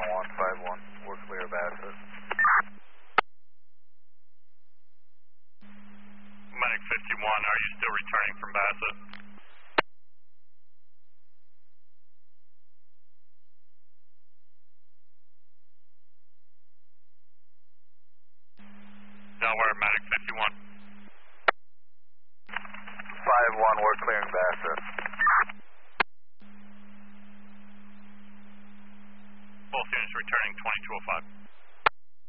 151, we're clear of Bassett. Medic 51, are you still returning from Bassett? Delaware, Medic 51. 5-1, we're clearing Bassett. Both units returning 2205.